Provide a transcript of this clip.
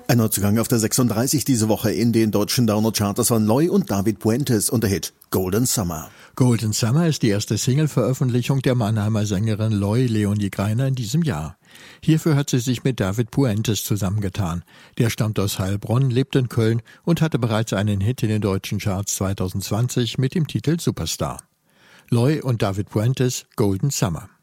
Ein Neuzugang auf der 36 diese Woche in den deutschen Download-Charts von Loy und David Puentes und der Hit Golden Summer. Golden Summer ist die erste Single-Veröffentlichung der Mannheimer Sängerin Loy Leonie Greiner in diesem Jahr. Hierfür hat sie sich mit David Puentes zusammengetan. Der stammt aus Heilbronn, lebt in Köln und hatte bereits einen Hit in den deutschen Charts 2020 mit dem Titel Superstar. Loy und David Puentes, Golden Summer.